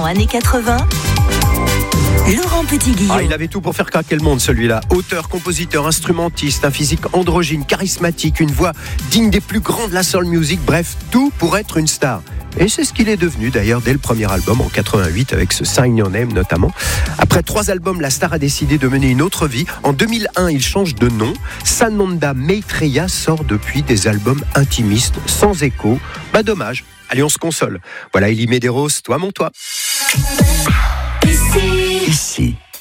années 80. Laurent Petit-Guillaume. Il avait tout pour faire craquer le monde, celui-là. Auteur, compositeur, instrumentiste, un physique androgyne, charismatique, une voix digne des plus grands de la soul music. Bref, tout pour être une star. Et c'est ce qu'il est devenu d'ailleurs dès le premier album en 88 avec ce Sign Your Name notamment. Après 3 albums, la star a décidé de mener une autre vie. En 2001, il change de nom. Sananda Maitreya sort depuis des albums intimistes sans écho. Dommage. Allez, on se console. Voilà Elie Medeiros, Toi mon toi. Ici.